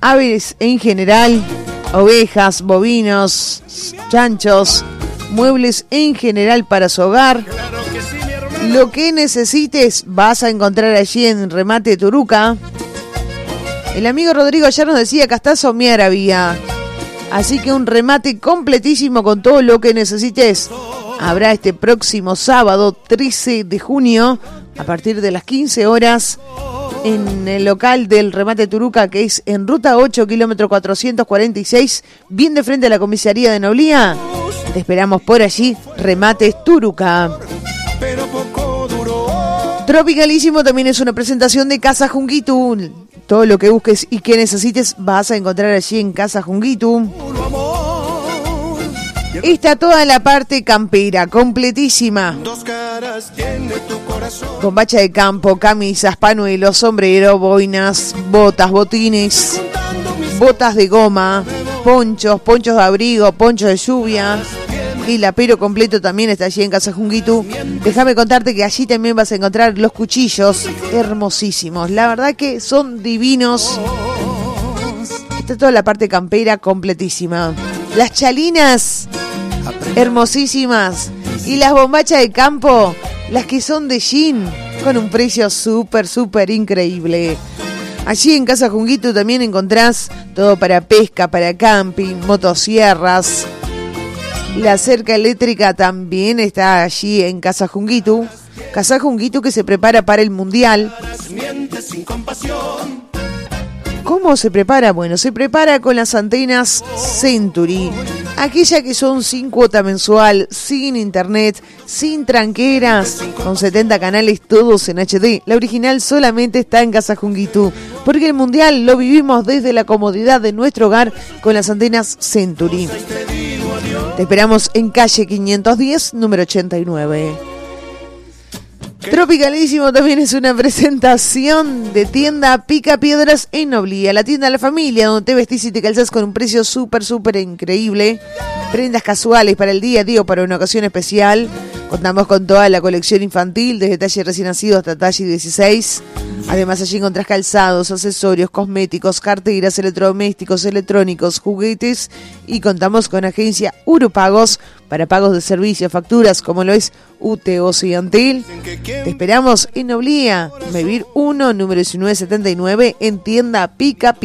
aves en general, ovejas, bovinos, chanchos, muebles en general para su hogar. Lo que necesites vas a encontrar allí en Remate Turuca. El amigo Rodrigo ayer nos decía que hasta somiar había. Así que un remate completísimo con todo lo que necesites. Habrá este próximo sábado 13 de junio a partir de las 15 horas en el local del Remate Turuca, que es en Ruta 8, kilómetro 446, bien de frente a la comisaría de Noblía. Te esperamos por allí, Remates Turuca. Tropicalísimo también es una presentación de Casa Junguitu. Todo lo que busques y que necesites vas a encontrar allí en Casa Junguitu. Está toda la parte campera, completísima. Bombacha de campo, camisas, panuelos, sombrero, boinas, botas, botines, botas de goma, ponchos de abrigo, ponchos de lluvia. El apero completo también está allí en Casa Junguitu. Déjame contarte que allí también vas a encontrar los cuchillos hermosísimos. La verdad que son divinos. Está toda la parte campera completísima. Las chalinas hermosísimas. Y las bombachas de campo, las que son de jean, con un precio súper increíble. Allí en Casa Junguitu también encontrás todo para pesca, para camping, motosierras. La cerca eléctrica también está allí en Casa Junguitu. Casa Junguitu que se prepara para el Mundial. ¿Cómo se prepara? Bueno, se prepara con las antenas Century. Aquella que son sin cuota mensual, sin internet, sin tranqueras, con 70 canales todos en HD. La original solamente está en Casa Junguitu, porque el Mundial lo vivimos desde la comodidad de nuestro hogar con las antenas Century. Te esperamos en calle 510, número 89. Tropicalísimo también es una presentación de tienda Pica Piedras en Noblía, la tienda de la familia, donde te vestís y te calzás con un precio súper increíble. Prendas casuales para el día a día o para una ocasión especial. Contamos con toda la colección infantil, desde talle recién nacido hasta talle 16. Además, allí encontrás calzados, accesorios, cosméticos, carteras, electrodomésticos, electrónicos, juguetes. Y contamos con agencia Urupagos para pagos de servicios, facturas, como lo es UTE Occidental. Te esperamos en Noblía, Mevir 1, número 1979, en tienda Pica.